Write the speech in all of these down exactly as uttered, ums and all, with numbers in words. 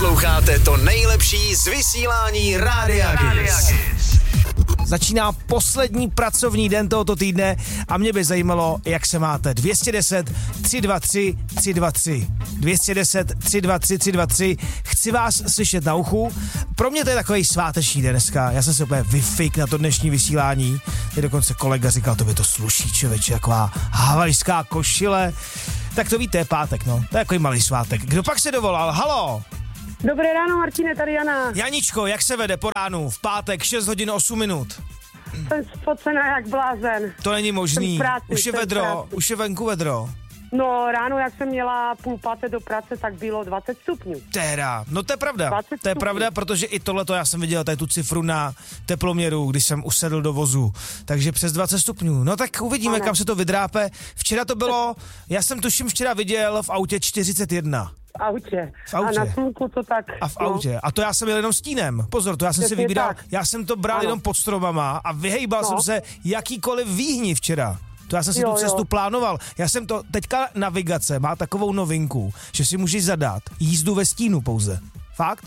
Posloucháte to nejlepší z vysílání Rádia Kiss. Začíná poslední pracovní den tohoto týdne a mě by zajímalo, jak se máte. dvě stě deset, tři dva tři, tři dva tři. dvě stě deset, tři dva tři, tři dva tři. Chci vás slyšet na uchu. Pro mě to je takový sváteční den dneska. Já jsem se úplně vyfik na to dnešní vysílání. Je dokonce kolega říkal, to by to sluší, člověče, taková havajská košile. Tak to víte, je pátek, no. To je takový malý svátek. Kdo pak se dovolal? Halo? Dobré ráno, Martine, tady Jana. Janičko, jak se vede po ránu? V pátek, šest hodin osm minut. Jsem spocená jak blázen. To není možný. Práci, už je vedro, už je venku vedro. No, ráno, jak jsem měla půl páté do práce, tak bylo dvacet stupňů. Téra, no to je pravda. To je stupňů. pravda, protože i tohleto já jsem viděl tady tu cifru na teploměru, když jsem usedl do vozu. Takže přes dvacet stupňů. No tak uvidíme, ano. Kam se to vydrápe. Včera to bylo, já jsem tuším včera viděl v autě čtyřicet jedna. V autě. V autě. A na slunku to tak. A v no. autě. A to já jsem jel jenom stínem. Pozor, to já jsem Přesně si vybíral, tak. já jsem to bral Ano. jenom pod stromama a vyhejbal No. jsem se jakýkoliv výhni včera. To já jsem si Jo, tu cestu jo. plánoval. Já jsem to, teďka navigace má takovou novinku, že si můžeš zadat jízdu ve stínu pouze. Fakt?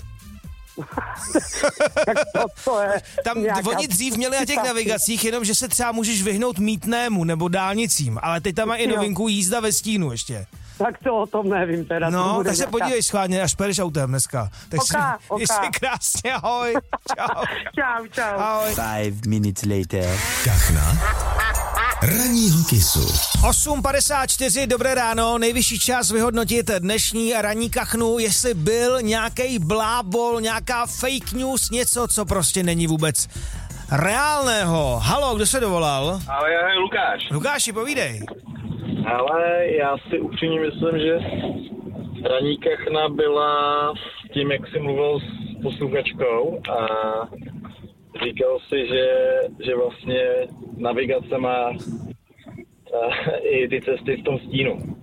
Tak to, to je Tam nějaká... oni dřív měli na těch navigacích jenom, že se třeba můžeš vyhnout mýtnému nebo dálnicím, ale teď tam má i Jo. novinku jízda ve stínu ještě. Tak to o tom nevím teda. to No, bude tak se nějaká- podívej schválně, až pojedeš autem dneska. Tak Oka, si, oka. si krásně, ahoj. Čau. Čau, čau. Ahoj. Five minutes later. Kachna ranního Kissu. osm padesát čtyři, dobré ráno, nejvyšší čas vyhodnotit dnešní ranní kachnu, jestli byl nějaký blábol, nějaká fake news, něco, co prostě není vůbec reálného. Halo, kdo se dovolal? Ale já je Lukáš. Lukáši, povídej. Ale já si upřímně myslím, že ranní kachna byla tím, jak jsi mluvil s posluchačkou a říkal si, že, že vlastně navigace má a, i ty cesty v tom stínu.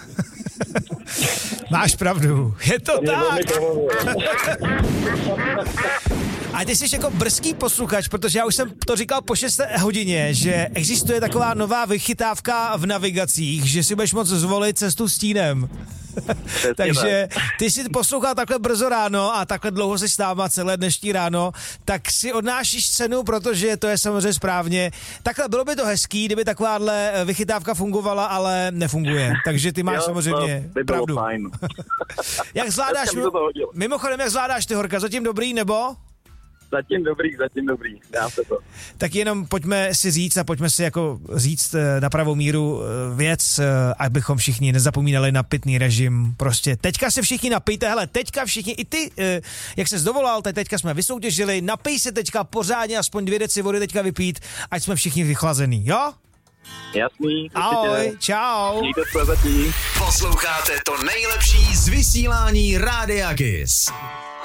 Máš pravdu, je to Mě velmi tak. pomohlo. A ty jsi jako brzký posluchač, protože já už jsem to říkal po šesté hodině, že existuje taková nová vychytávka v navigacích, že si budeš moct zvolit cestu stínem. Takže ty si poslouchal takhle brzo ráno a takhle dlouho si s náma celé dnešní ráno, tak si odnášíš cenu, protože to je samozřejmě správně. Takhle bylo by to hezký, kdyby takováhle vychytávka fungovala, ale nefunguje. Takže ty máš Jo, samozřejmě to by bylo pravdu. fajn. Jak zvládáš, Dneska mi to to hodilo. mimochodem, jak zvládáš ty, Horka, zatím dobrý nebo? Zatím dobrý, zatím dobrý, dá se to. Tak jenom pojďme si říct a pojďme si jako říct eh, na pravou míru eh, věc, eh, abychom všichni nezapomínali na pitný režim. Prostě teďka se všichni napijte, hele, teďka všichni, i ty, eh, jak ses dovolal, tak teďka jsme vysoutěžili, napij se teďka pořádně, aspoň dvě deci vody teďka vypít, ať jsme všichni vychlazený, jo? Jasný, Ahoj, určitě. čau. Mějte se zatím. Posloucháte to nejlepší z vysílání Rádia Kiss.